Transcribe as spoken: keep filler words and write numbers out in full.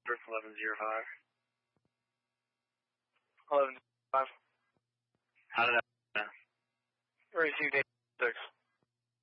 Ellsworth, eleven zero five. eleven zero five. How did I know? Received